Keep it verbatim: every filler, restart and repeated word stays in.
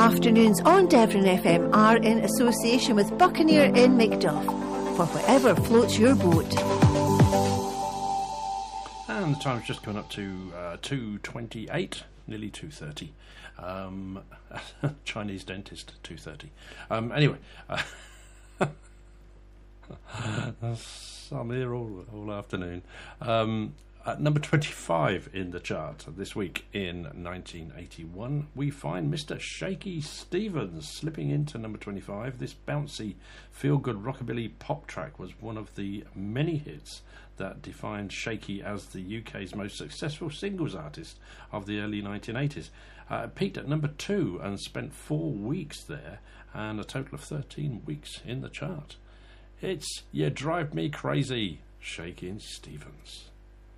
afternoons on Devon F M are in association with Buccaneer in Macduff for whatever floats your boat. And the time's just gone up to uh, two twenty-eight, nearly two thirty. Um, Chinese dentist, two thirty. Um, anyway, uh, I'm here all, all afternoon. Um, at number twenty-five in the chart this week in nineteen eighty-one, we find Mister Shaky Stevens slipping into number twenty-five. This bouncy, feel-good rockabilly pop track was one of the many hits that defined Shaky as the U K's most successful singles artist of the early nineteen eighties. Uh, it peaked at number two and spent four weeks there and a total of thirteen weeks in the chart. It's You Drive Me Crazy, Shaky Stevens.